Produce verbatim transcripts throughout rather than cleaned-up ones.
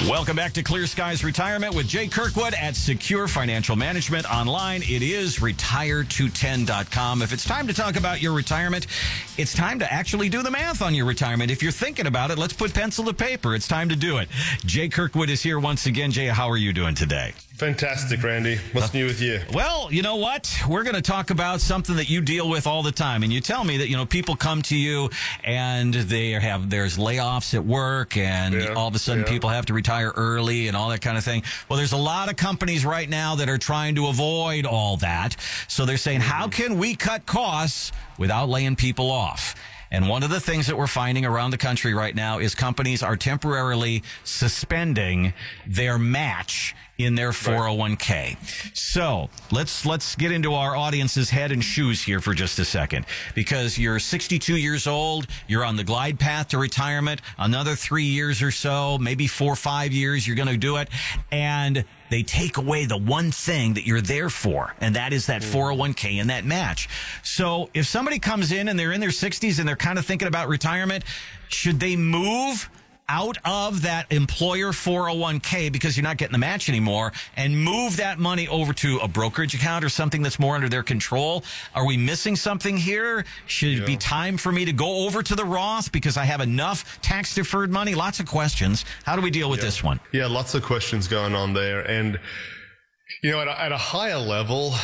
Welcome back to Clear Skies Retirement with Jay Kirkwood at Secure Financial Management. Online, it is retire two ten dot com. If it's time to talk about your retirement, it's time to actually do the math on your retirement. If you're thinking about it, let's put pencil to paper. It's time to do it. Jay Kirkwood is here once again. Jay, how are you doing today? Fantastic, Randy. What's new with you? Well, you know what? We're going to talk about something that you deal with all the time. And you tell me that, you know, people come to you and they have, there's layoffs at work and Yeah, all of a sudden yeah. people have to retire early and all that kind of thing. Well, there's a lot of companies right now that are trying to avoid all that. So they're saying, how can we cut costs without laying people off? And one of the things that we're finding around the country right now is companies are temporarily suspending their match in their four oh one k. So let's let's get into our audience's head and shoes here for just a second, because you're sixty-two years old, you're on the glide path to retirement, another three years or so, maybe four or five years, you're going to do it, and they take away the one thing that you're there for, and that is that four oh one k and that match. So if somebody comes in and they're in their sixties and they're kind of thinking about retirement, should they move out of that employer four oh one k because you're not getting the match anymore and move that money over to a brokerage account or something that's more under their control? Are we missing something here? Should Yeah. it be time for me to go over to the Roth because I have enough tax deferred money? Lots of questions. How do we deal with Yeah. this one? Yeah, lots of questions going on there. And, you know, at a, at a higher level,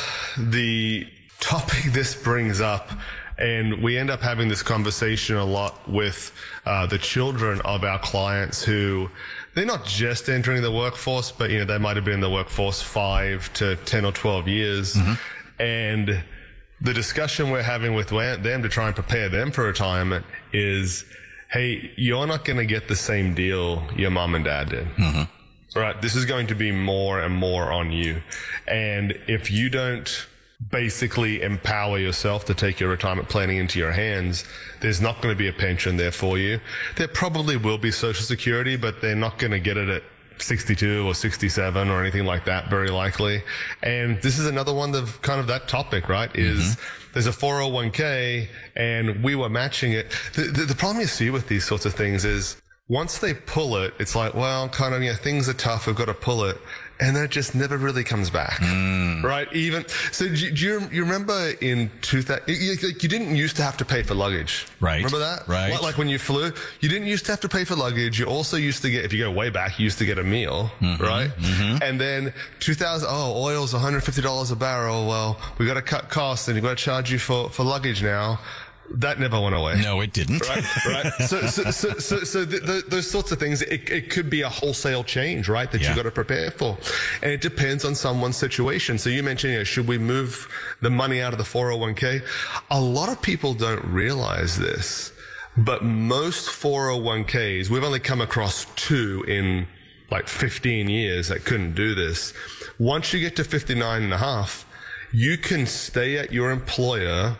the topic this brings up, and we end up having this conversation a lot with uh, the children of our clients who, they're not just entering the workforce, but, you know, they might have been in the workforce five to ten or twelve years. Mm-hmm. And the discussion we're having with them to try and prepare them for retirement is, hey, you're not going to get the same deal your mom and dad did. Mm-hmm. Right? This is going to be more and more on you. And if you don't basically empower yourself to take your retirement planning into your hands, there's not going to be a pension there for you. There probably will be Social Security, but they're not going to get it at sixty-two or sixty-seven or anything like that, very likely. And this is another one of kind of that topic, right? Is mm-hmm. there's a four oh one k and we were matching it. The, the, the problem you see with these sorts of things is once they pull it, it's like, well, kind of, you know, things are tough, we've got to pull it. And then it just never really comes back. Mm. Right? Even, so do you, do you, you remember in two thousand, you, you didn't used to have to pay for luggage. Right. Remember that? Right. Like, like when you flew, you didn't used to have to pay for luggage. You also used to get, if you go way back, you used to get a meal. Mm-hmm. Right? Mm-hmm. And then two thousand, oh, oil's one hundred fifty dollars a barrel. Well, we got to cut costs and we've got to charge you for, for luggage now. That never went away. No, it didn't. Right, right. So, so, so, so, so the, the, those sorts of things, it, it could be a wholesale change, right, that yeah. you've got to prepare for. And it depends on someone's situation. So you mentioned, you know, should we move the money out of the four oh one k? A lot of people don't realize this, but most four oh one k's, we've only come across two in like fifteen years that couldn't do this. Once you get to fifty-nine and a half, you can stay at your employer